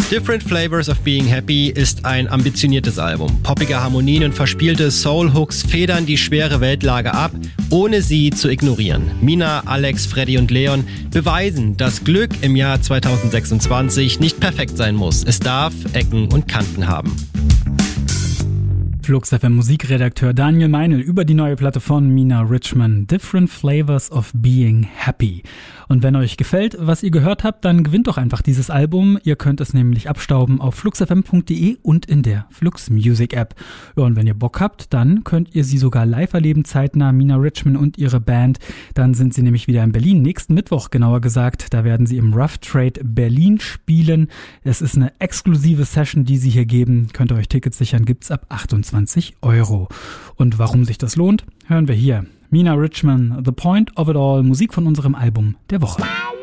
Different Flavors of Being Happy ist ein ambitioniertes Album. Poppige Harmonien und verspielte Soul-Hooks federn die schwere Weltlage ab, ohne sie zu ignorieren. Mina, Alex, Freddy und Leon beweisen, dass Glück im Jahr 2026 nicht perfekt sein muss. Es darf Ecken und Kanten haben. Flux FM Musikredakteur Daniel Meinl über die neue Platte von Mina Richman, Different Flavors of Being Happy. Und wenn euch gefällt, was ihr gehört habt, dann gewinnt doch einfach dieses Album. Ihr könnt es nämlich abstauben auf fluxfm.de und in der Flux Music App. Ja, und wenn ihr Bock habt, dann könnt ihr sie sogar live erleben, zeitnah, Mina Richman und ihre Band. Dann sind sie nämlich wieder in Berlin, nächsten Mittwoch genauer gesagt. Da werden sie im Rough Trade Berlin spielen. Es ist eine exklusive Session, die sie hier geben. Könnt ihr euch Tickets sichern, gibt's ab 28 €. Und warum sich das lohnt, hören wir hier. Mina Richman, The Point of It All, Musik von unserem Album der Woche.